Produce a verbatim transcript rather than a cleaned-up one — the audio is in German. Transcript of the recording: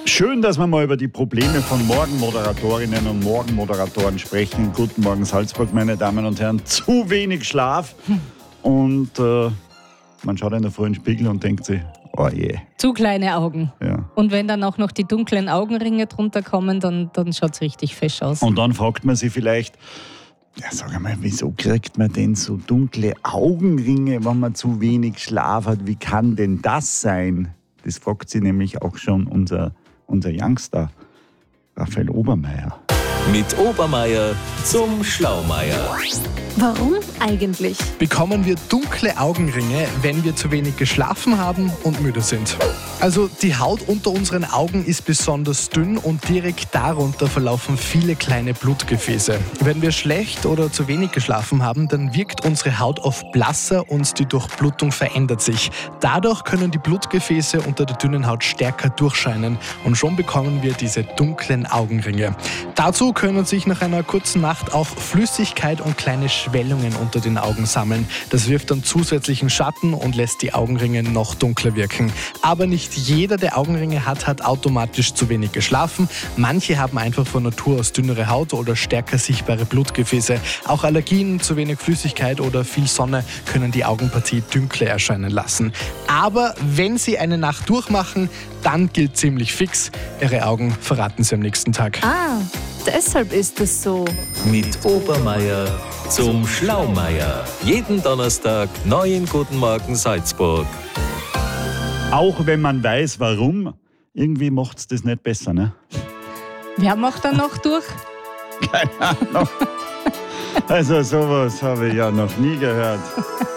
Schön, dass wir mal über die Probleme von Morgenmoderatorinnen und Morgenmoderatoren sprechen. Guten Morgen Salzburg, meine Damen und Herren. Zu wenig Schlaf. Und äh, man schaut in der frühen Spiegel und denkt sich, oh je. Zu kleine Augen. Ja. Und wenn dann auch noch die dunklen Augenringe drunter kommen, dann, dann schaut es richtig fesch aus. Und dann fragt man sich vielleicht, ja, sag einmal, wieso kriegt man denn so dunkle Augenringe, wenn man zu wenig Schlaf hat? Wie kann denn das sein? Das fragt sich nämlich auch schon unser, unser Youngster, Raphael Obermeier. Mit Obermeier zum Schlaumeier. Warum eigentlich? Bekommen wir dunkle Augenringe, wenn wir zu wenig geschlafen haben und müde sind. Also die Haut unter unseren Augen ist besonders dünn und direkt darunter verlaufen viele kleine Blutgefäße. Wenn wir schlecht oder zu wenig geschlafen haben, dann wirkt unsere Haut oft blasser und die Durchblutung verändert sich. Dadurch können die Blutgefäße unter der dünnen Haut stärker durchscheinen und schon bekommen wir diese dunklen Augenringe. Dazu können sich nach einer kurzen Nacht auch Flüssigkeit und kleine Schwellungen unter den Augen sammeln. Das wirft dann zusätzlichen Schatten und lässt die Augenringe noch dunkler wirken. Aber nicht jeder, der Augenringe hat, hat automatisch zu wenig geschlafen. Manche haben einfach von Natur aus dünnere Haut oder stärker sichtbare Blutgefäße. Auch Allergien, zu wenig Flüssigkeit oder viel Sonne können die Augenpartie dunkler erscheinen lassen. Aber wenn Sie eine Nacht durchmachen, dann gilt ziemlich fix, Ihre Augen verraten Sie am nächsten Tag. Ah, deshalb ist es so. Mit Obermeier zum Schlaumeier. Jeden Donnerstag neu in Guten Morgen Salzburg. Auch wenn man weiß, warum, irgendwie macht es das nicht besser, ne? Wer macht da noch durch? Keine Ahnung. Also sowas habe ich ja noch nie gehört.